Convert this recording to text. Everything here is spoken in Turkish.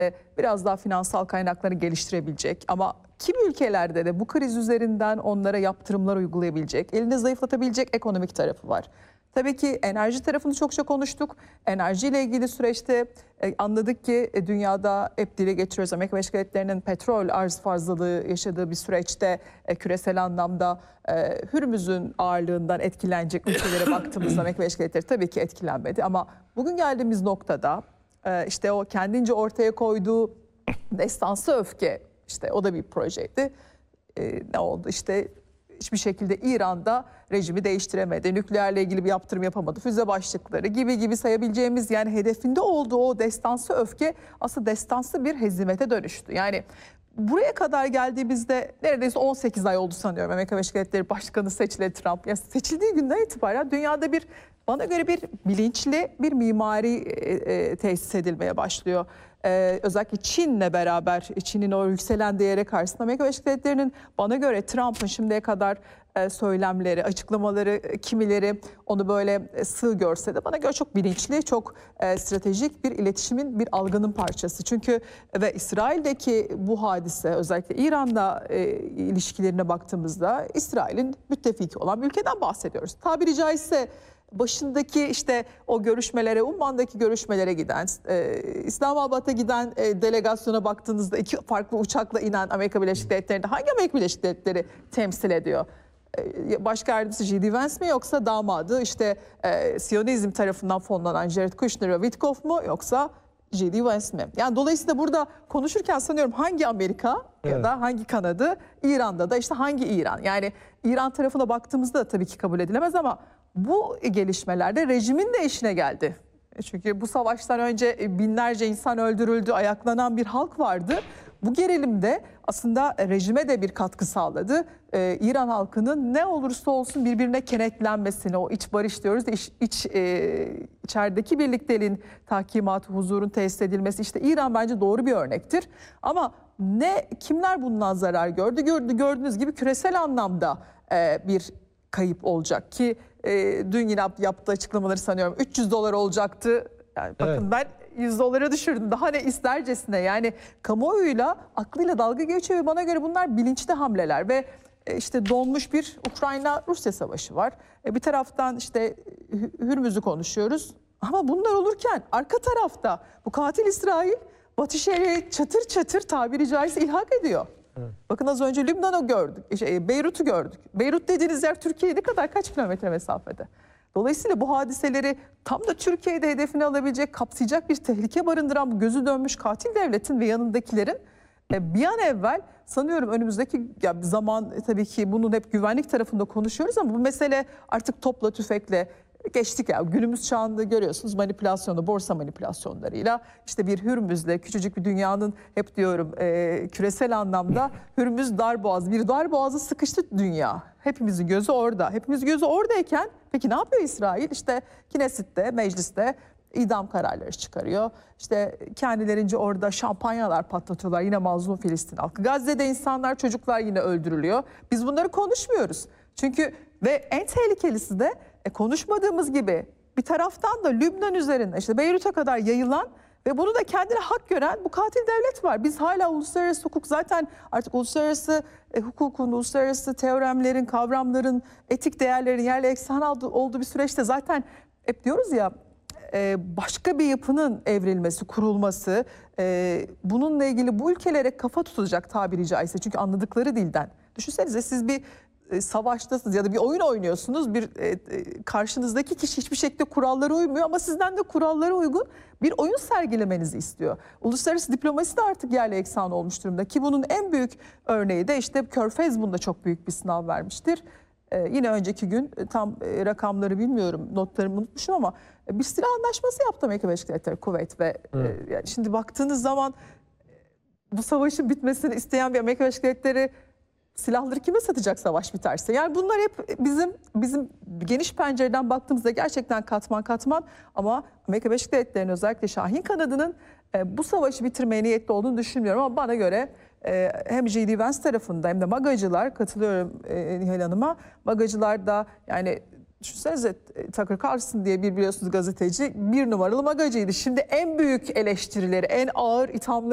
biraz daha finansal kaynakları geliştirebilecek ama kimi ülkelerde de bu kriz üzerinden onlara yaptırımlar uygulayabilecek, elini zayıflatabilecek ekonomik tarafı var. Tabii ki enerji tarafını çokça konuştuk. Enerjiyle ilgili süreçte anladık ki dünyada hep dile getiriyoruz. Amerika Birleşik Devletleri'nin petrol arz fazlalığı yaşadığı bir süreçte küresel anlamda Hürmüz'ün ağırlığından etkilenecek ülkelere baktığımızda Amerika Birleşik Devletleri tabii ki etkilenmedi. Ama bugün geldiğimiz noktada işte o kendince ortaya koyduğu destansı öfke, işte o da bir projeydi. Ne oldu işte? Hiçbir şekilde İran'da rejimi değiştiremedi. Nükleerle ilgili bir yaptırım yapamadı. Füze başlıkları gibi sayabileceğimiz, yani hedefinde olduğu o destansı öfke aslında destansı bir hezimete dönüştü. Yani buraya kadar geldiğimizde neredeyse 18 ay oldu sanıyorum. Amerika Birleşik Devletleri Başkanı seçildi Trump. Ya seçildiği günden itibaren dünyada bana göre bir bilinçli bir mimari tesis edilmeye başlıyor. Özellikle Çin'le beraber, Çin'in o yükselen değeri karşısında Amerika Birleşik Devletleri'nin bana göre Trump'ın şimdiye kadar söylemleri, açıklamaları, kimileri onu böyle sığ görse de bana göre çok bilinçli, çok stratejik bir iletişimin, bir algının parçası. Çünkü ve İsrail'deki bu hadise, özellikle İran'la ilişkilerine baktığımızda İsrail'in müttefiki olan bir ülkeden bahsediyoruz. Tabiri caizse başındaki işte o görüşmelere, Umman'daki görüşmelere giden, İslamabad'a giden delegasyona baktığınızda iki farklı uçakla inen Amerika Birleşik Devletleri'nde hangi Amerika Birleşik Devletleri temsil ediyor? Başka yardımcısı J.D. Vance mi, yoksa damadı işte Siyonizm tarafından fonlanan Jared Kushner ve Witkoff mu, yoksa J.D. Vance mi? Yani dolayısıyla burada konuşurken sanıyorum hangi Amerika ya da hangi kanadı, İran'da da işte hangi İran? Yani İran tarafına baktığımızda da tabii ki kabul edilemez ama bu gelişmelerde rejimin de işine geldi. Çünkü bu savaştan önce binlerce insan öldürüldü, ayaklanan bir halk vardı. Bu gerilimde aslında rejime de bir katkı sağladı. İran halkının ne olursa olsun birbirine kenetlenmesini, o iç barış diyoruz da içerideki birlikteliğin tahkimatı, huzurun tesis edilmesi, işte İran bence doğru bir örnektir. Ama kimler bundan zarar gördü? Gördüğünüz gibi küresel anlamda bir kayıp olacak ki dün yine yaptığı açıklamaları sanıyorum $300 olacaktı. Yani bakın ben $100 düşürdüm. Daha ne istercesine, yani kamuoyuyla, aklıyla dalga geçiyor ve bana göre bunlar bilinçli hamleler ve işte donmuş bir Ukrayna-Rusya savaşı var. Bir taraftan işte Hürmüz'ü konuşuyoruz ama bunlar olurken arka tarafta bu katil İsrail Batı Şeria'yı çatır çatır tabiri caizse ilhak ediyor. Evet. Bakın az önce Lübnan'ı gördük, Beyrut'u gördük. Beyrut dediğiniz yer Türkiye'ye ne kadar, kaç kilometre mesafede? Dolayısıyla bu hadiseleri tam da Türkiye'de hedefine alabilecek, kapsayacak bir tehlike barındıran bu gözü dönmüş katil devletin ve yanındakilerin bir an evvel sanıyorum önümüzdeki zaman, tabii ki bunun hep güvenlik tarafında konuşuyoruz ama bu mesele artık topla tüfekle geçtik ya. Günümüz çağında görüyorsunuz manipülasyonu, borsa manipülasyonlarıyla, işte bir Hürmüz'le küçücük bir dünyanın, hep diyorum küresel anlamda Hürmüz darboğaz, bir darboğazı sıkıştı dünya. Hepimizin gözü orada. Hepimizin gözü oradayken peki ne yapıyor İsrail? İşte Knesset'te, mecliste idam kararları çıkarıyor. İşte kendilerince orada şampanyalar patlatıyorlar. Yine mazlum Filistin halkı. Gazze'de insanlar, çocuklar yine öldürülüyor. Biz bunları konuşmuyoruz. Çünkü ve en tehlikelisi de konuşmadığımız gibi bir taraftan da Lübnan üzerinde işte Beyrut'a kadar yayılan ve bunu da kendine hak gören bu katil devlet var. Biz hala uluslararası hukuk, zaten artık uluslararası hukukun, uluslararası teoremlerin, kavramların, etik değerlerin yerle eksan olduğu bir süreçte zaten hep diyoruz ya, başka bir yapının evrilmesi, kurulması, bununla ilgili bu ülkelere kafa tutacak tabiri caizse. Çünkü anladıkları dilden. Düşünsenize, siz bir savaştasınız ya da bir oyun oynuyorsunuz. Karşınızdaki kişi hiçbir şekilde kurallara uymuyor ama sizden de kurallara uygun bir oyun sergilemenizi istiyor. Uluslararası diplomasi de artık yerle eksan olmuş durumda ki bunun en büyük örneği de işte Körfez bunda çok büyük bir sınav vermiştir. Yine önceki gün tam rakamları bilmiyorum, notlarımı unutmuşum ama bir silah anlaşması yaptı Amerika Birleşik Devletleri, Kuveyt ve yani şimdi baktığınız zaman bu savaşın bitmesini isteyen bir Amerika Birleşik Devletleri silahları kime satacak savaş biterse? Yani bunlar hep bizim geniş pencereden baktığımızda gerçekten katman katman, ama Amerika Birleşik Devletleri'nin özellikle Şahin kanadının bu savaşı bitirmeye niyetli olduğunu düşünmüyorum ama bana göre hem J.D. Vance tarafında hem de MAGA'cılar, katılıyorum Nihal Hanım'a, MAGA'cılar da, yani düşünsenize, Tucker Carlson diye biliyorsunuz gazeteci, bir numaralı MAGA'cıydı. Şimdi en büyük eleştirileri, en ağır ithamları